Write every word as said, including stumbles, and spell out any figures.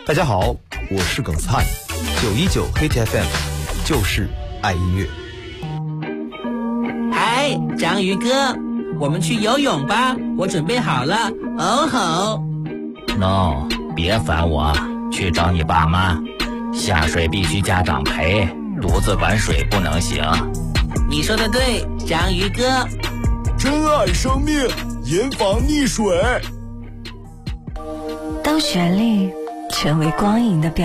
大家好，我是耿灿，九一九 Hit F M 就是爱音乐。 嗨，章鱼哥，我们去游泳吧，我准备好了。哦吼 No， 别烦我，去找你爸妈。下水必须家长陪，独自玩水不能行。 你说的对，章鱼哥。 珍爱生命，严防溺水。 当旋律成为光影的表